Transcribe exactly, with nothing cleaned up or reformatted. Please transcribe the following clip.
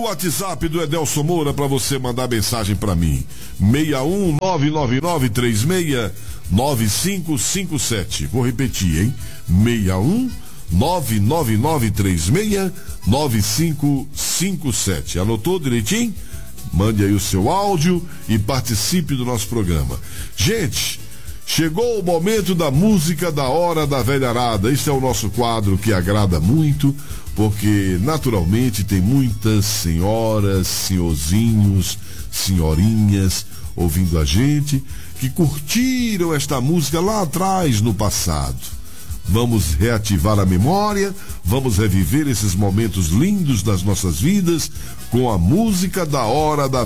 o WhatsApp do Edelson Moura para você mandar mensagem para mim. seis um nove nove nove três seis nove cinco cinco sete. Vou repetir, hein? seis um nove nove nove três seis nove cinco cinco sete. Anotou direitinho? Mande aí o seu áudio e participe do nosso programa. Gente, chegou o momento da música da Hora da Velharada. Este é o nosso quadro que agrada muito, porque naturalmente tem muitas senhoras, senhorzinhos, senhorinhas ouvindo a gente, que curtiram esta música lá atrás no passado. Vamos reativar a memória, vamos reviver esses momentos lindos das nossas vidas com a música da Hora da